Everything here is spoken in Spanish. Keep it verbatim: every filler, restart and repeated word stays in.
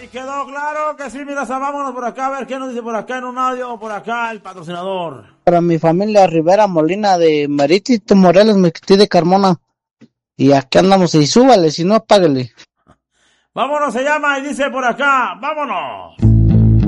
Y quedó claro que sí, mira, vámonos por acá, a ver qué nos dice por acá en un audio o por acá el patrocinador. Para mi familia Rivera Molina de Merítito, Morelos, Mequetí de Carmona. Y aquí andamos, y súbale, si no, apáguele. Vámonos, se llama y dice por acá, vámonos.